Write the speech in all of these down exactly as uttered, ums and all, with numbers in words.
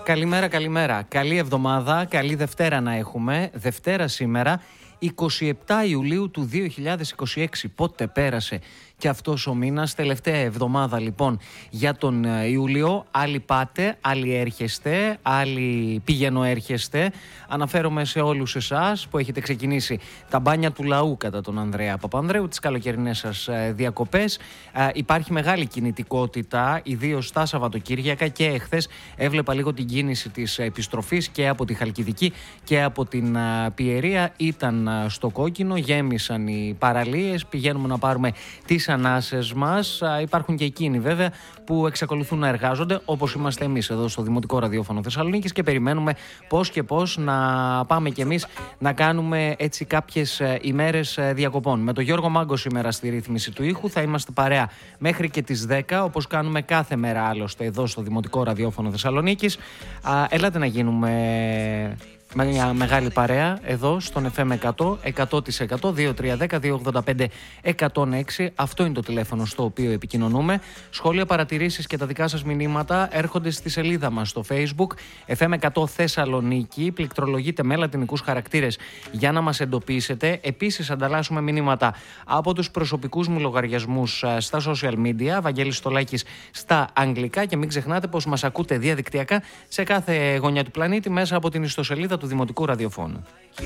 Καλημέρα, καλημέρα. Καλή εβδομάδα, καλή Δευτέρα να έχουμε. Δευτέρα σήμερα, εικοστή εβδόμη Ιουλίου του δύο χιλιάδες είκοσι έξι. Πότε πέρασε και αυτός ο μήνας, τελευταία εβδομάδα λοιπόν για τον Ιούλιο. Άλλοι πάτε, άλλοι έρχεστε, άλλοι πηγαίνω έρχεστε. Αναφέρομαι σε όλους εσάς που έχετε ξεκινήσει τα μπάνια του λαού κατά τον Ανδρέα Παπανδρέου, τις καλοκαιρινές σας διακοπές. Ε, υπάρχει μεγάλη κινητικότητα, ιδίως στα Σαββατοκύριακα, και εχθές έβλεπα λίγο την κίνηση της επιστροφής και από τη Χαλκιδική και από την Πιερία. Ήταν στο κόκκινο, γέμισαν οι παραλίες, πηγαίνουμε να πάρουμε τις ανάσες μας. Υπάρχουν και εκείνοι βέβαια που εξακολουθούν να εργάζονται, όπως είμαστε εμείς εδώ στο Δημοτικό Ραδιόφωνο Θεσσαλονίκης, και περιμένουμε πώς και πώς να πάμε κι εμείς να κάνουμε έτσι κάποιες ημέρες διακοπών. Με τον Γιώργο Μάγκο σήμερα στη ρύθμιση του ήχου θα είμαστε παρέα μέχρι και τις δέκα, όπως κάνουμε κάθε μέρα άλλωστε εδώ στο Δημοτικό Ραδιόφωνο Θεσσαλονίκης. Α, έλατε να γίνουμε με μια μεγάλη παρέα εδώ στον εφ εμ εκατό, εκατό τοις εκατό, δύο τρία ένα μηδέν δύο ογδόντα πέντε εκατόν έξι. Αυτό είναι το τηλέφωνο στο οποίο επικοινωνούμε. Σχόλια, παρατηρήσεις και τα δικά σας μηνύματα έρχονται στη σελίδα μας στο Facebook εφ εμ εκατό Θεσσαλονίκη. Πληκτρολογείτε με λατινικούς χαρακτήρες για να μας εντοπίσετε. Επίσης ανταλλάσσουμε μηνύματα από τους προσωπικούς μου λογαριασμούς στα social media, Βαγγέλης Στολάκης στα αγγλικά, και μην ξεχνάτε πως μας ακούτε διαδικτυακά σε κάθε γωνιά του πλανήτη μέσα από την ιστοσελίδα του Δημοτικού Ραδιοφώνου.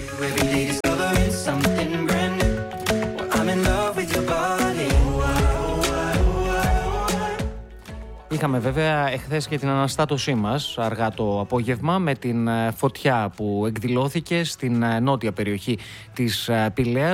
Είχαμε βέβαια εχθές και την αναστάτωσή μας αργά το απόγευμα με την φωτιά που εκδηλώθηκε στην νότια περιοχή της Πηλαίας.